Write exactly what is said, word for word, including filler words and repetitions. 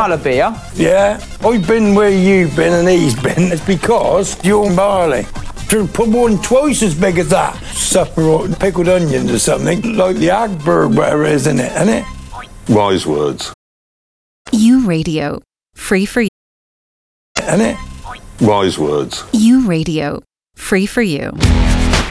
colour beer. Yeah, I've been where you've been and he's been. It's because you're barley. To put one twice as big as that. Supper pickled onions or something, like the Agberg, whatever it is in it, isn't it? Wise words. U Radio. Free for you. Isn't it? Wise words. U Radio. Free for you.